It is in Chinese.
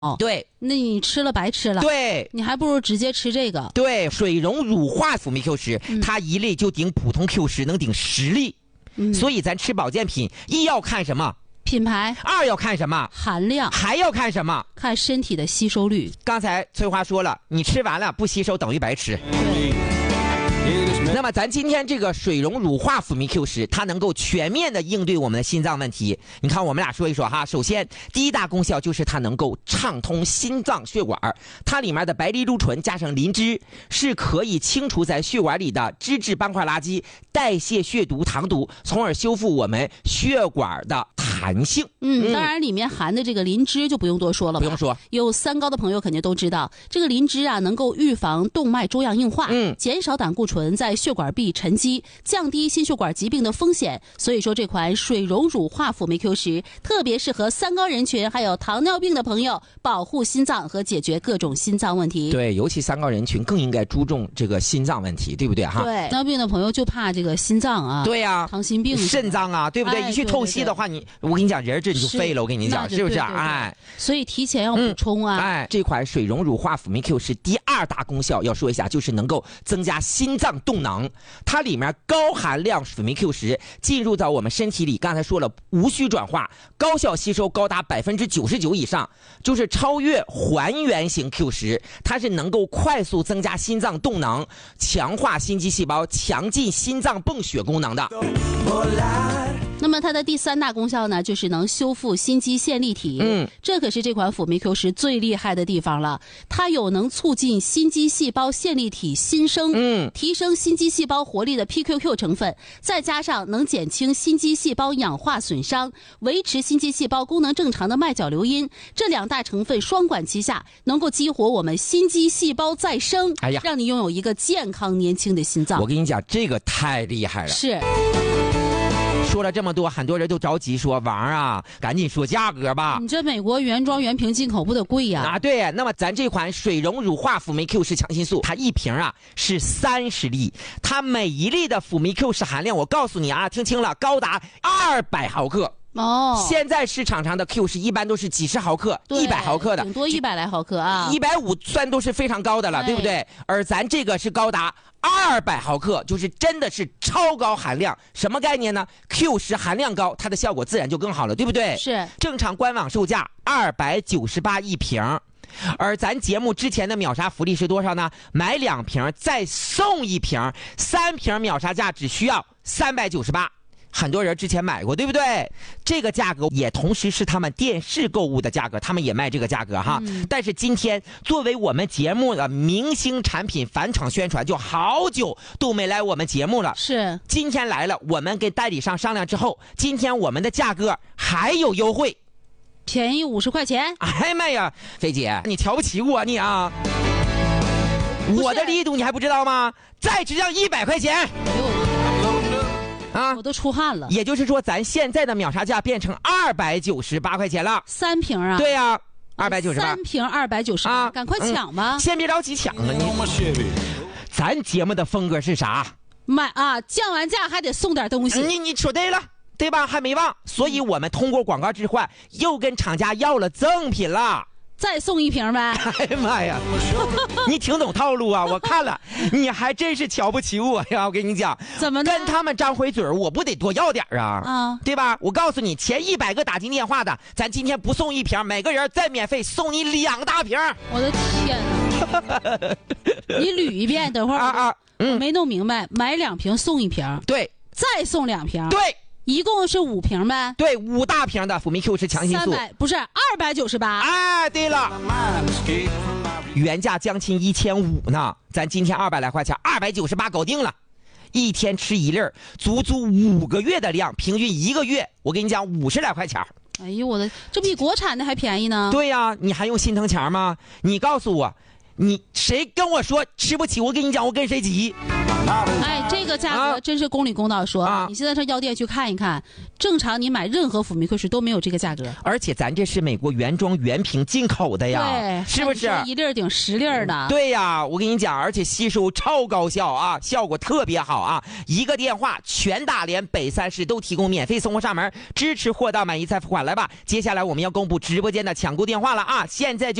对， 那你吃了白吃了。 对， 你还不如直接吃这个。 对，水溶乳化辅酶 Q10，它一粒就顶普通 Q10，能顶10粒。所以咱吃保健品，一要看什么？ 品牌。 二要看什么？ 含量。 还要看什么？ 看身体的吸收率。 刚才翠花说了，你吃完了不吸收等于白吃。 对。 那么咱今天这个水溶乳化辅酶 Q10，它能够全面的应对我们的心脏问题。你看我们俩说一说哈，首先第一大功效就是它能够畅通心脏血管，它里面的白藜芦醇加上磷脂是可以清除在血管里的脂质斑块垃圾，代谢血毒糖毒，从而修复我们血管的弹性。 当然里面含的这个磷脂就不用多说了吧， 不用说， 有三高的朋友肯定都知道，这个磷脂啊能够预防动脉粥样硬化，减少胆固醇在血管壁沉积，降低心血管疾病的风险。所以说这款水溶乳化辅酶 Q10 特别适合三高人群还有糖尿病的朋友，保护心脏和解决各种心脏问题。 对，尤其三高人群更应该注重这个心脏问题，对不对哈？ 对，糖尿病的朋友就怕这个心脏啊， 对呀， 糖心病、 肾脏啊，对不对？一去透析的话，我跟你讲，人这你就废了。我跟你讲，是不是？哎， 所以提前要补充啊。 哎，这款水溶乳化辅酶 Q10第二大功效要说一下，就是能够增加心脏动能。它里面高含量辅酶 Q10进入到我们身体里，刚才说了无需转化，高效吸收高达99%以上，就是超越还原型 Q10，它是能够快速增加心脏动能，强化心肌细胞，强劲心脏泵血功能的。 那么它的第三大功效呢，就是能修复心肌线粒体。这可是这款辅酶 Q10最厉害的地方了。它有能促进心肌细胞线粒体新生，提升心肌细胞活力的 PQQ 成分，再加上能减轻心肌细胞氧化损伤，维持心肌细胞功能正常的脉角流音。这两大成分双管齐下，能够激活我们心肌细胞再生，让你拥有一个健康年轻的心脏。 我跟你讲，这个太厉害了。 是。 说了这么多，很多人都着急说王啊，赶紧说价格吧。 你这美国原装原瓶进口不得贵呀？ 啊，对。那么咱这款水溶乳化辅酶 Q10强心素，它一瓶啊是30粒，它每一粒的辅酶 Q10含量，我告诉你啊，听清了，高达200毫克。现在市场上的 Q10一般都是几十毫克、100毫克的， 顶多100来毫克啊 ，150算都是非常高的了，对不对？而咱这个是高达200毫克，就是真的是超高含量。什么概念呢？ Q10含量高，它的效果自然就更好了，对不对？ 是。 正常官网售价298一瓶，而咱节目之前的秒杀福利是多少呢？买2瓶再送1瓶，3瓶秒杀价只需要398。很多人之前买过，对不对？这个价格也同时是他们电视购物的价格，他们也卖这个价格哈。但是今天作为我们节目的明星产品返场宣传，就好久都没来我们节目了。 是， 今天来了，我们跟代理商商量之后，今天我们的价格还有优惠， 便宜50块钱。 哎呀妈呀，菲姐，你瞧不起我你啊？我的力度你还不知道吗？再值上100块钱。 我都出汗了。 也就是说，咱现在的秒杀价变成298块钱了。 3瓶啊？ 对呀，298。3 瓶298，赶快抢吧！ 先别着急抢啊你。咱节目的风格是啥？ 降完价还得送点东西。 你说对了，对吧？还没忘，所以我们通过广告置换，又跟厂家要了赠品了。 再送1瓶呗！ 哎呀妈呀，你挺懂套路啊！我看了，你还真是瞧不起我呀！我跟你讲， 怎么的？ 跟他们张回嘴我不得多要点啊？对吧？我告诉你，前100个打进电话的，咱今天不送1瓶，每个人再免费送你2大瓶。 我的天哪！你捋一遍，等会儿没弄明白，买2瓶送1瓶， 对， 再送2瓶， 对。 一共是5瓶呗？ 对，5大瓶的辅酶 Q10强心素， 不是298。 哎，对了，原价将近1500呢，咱今天200来块钱，298搞定了。一天吃1粒，足足5个月的量，平均1个月，我跟你讲50来块钱。 哎呦我的，这比国产的还便宜呢。 对呀，你还用心疼钱吗？你告诉我，你谁跟我说吃不起？我跟你讲，我跟谁急。 哎，这个价格真是公理公道说，你现在上药店去看一看，正常你买任何辅酶 Q10都没有这个价格。 而且咱这是美国原装原瓶进口的呀， 对， 是不是 ？1粒顶10粒的。 对呀，我跟你讲，而且吸收超高效啊，效果特别好啊！一个电话，全大连北3市都提供免费送货上门，支持货到满意再付款。来吧，接下来我们要公布直播间的抢购电话了啊！现在就